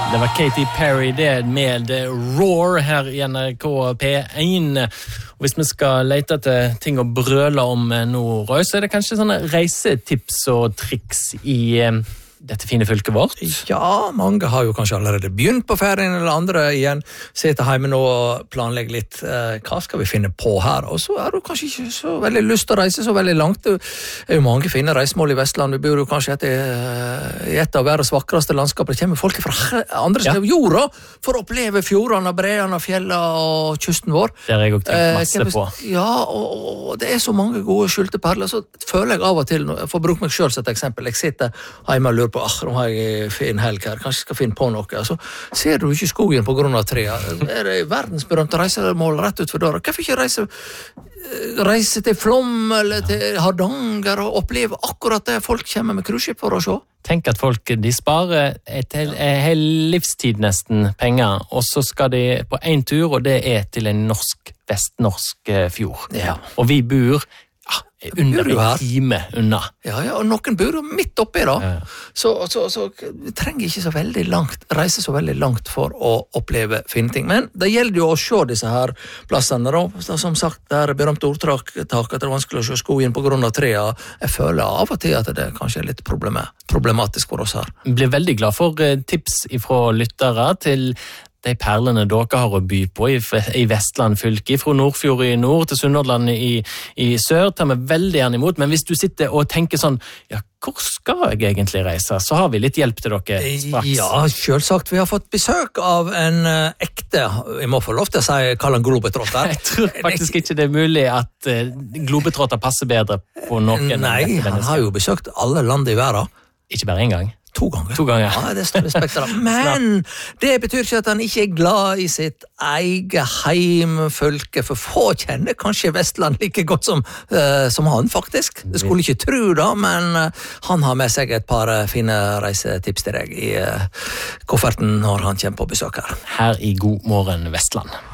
Det var Katy Perry det med Roar her I NRK P1. Og hvis vi skal lete etter ting å brøle om nå, Roy, så det kanskje sånne reisetips og triks I dette fine fylket vårt? Ja, mange har jo kanskje allerede begynt på ferien, eller andre igjen sitter hjemme nå og planlegger litt hva skal vi finne på her, og så har du kanskje ikke så veldig lyst til å reise så veldig langt. Det jo mange fine reisemål I Vestland, vi bor jo kanskje I et av verdens vakreste landskaper, det kommer folk fra andre siden av jorda for å oppleve fjordene, breene, fjellene og kysten vår. Det har jeg også tenkt masse på. Ja, og det så mange gode skjulte perler, så føler jeg av og til, for å bruke meg selv som et eksempel, jeg sitter hjemme og lurer på, nå har jeg fin helg her, kanskje skal finne på noe, så ser du ikke skogen på grunn av treet. Det verdensberømte reisemål rett ut for døra. Hvorfor ikke reise til Flåm eller til Hardanger og oppleve akkurat det folk kommer med cruiseskip for å se? Tenk at folk, de sparer en hel livstid nesten penger, og så skal de på en tur, og det til en vestnorsk fjord. Ja. Og vi bor under en time unna. Ja, og noen bor jo midt oppi da. Ja. Så vi trenger ikke så veldig langt, reise så veldig langt for å oppleve fine ting. Men det gjelder jo å se disse her plassene da. Som sagt, det berømte ordtak at det er vanskelig å se skogen på grunn av treet. Jeg føler av og til at det kanskje litt problematisk for oss her. Jeg blir veldig glad for tips fra lyttere til de perlene dere har å by på I Vestland fylke, fra Nordfjord I nord til Sunnhordland I sør, tar vi veldig gjerne imot, men hvis du sitter og tenker sånn, ja, hvor skal jeg egentlig reise? Så har vi litt hjelp til dere straks. Ja, selvsagt, vi har fått besøk av en ekte, jeg må få lov til å si, kall han globetrotter. Jeg tror faktisk ikke det mulig at globetrotter passer bedre på noen. Nei, han har jo besøkt alle land I verden. Ikke bare en gang. 2 ganger. 2 ganger. Ja, det står respekt av. Men det betyr ikke at han ikke glad I sitt eget heimfylke, for få kjenner kanskje Vestland like godt som han faktisk. Det skulle ikke tro da, men han har med seg et par fine reisetips til deg I kofferten når han kommer på besøk her. Her I God morgen Vestland.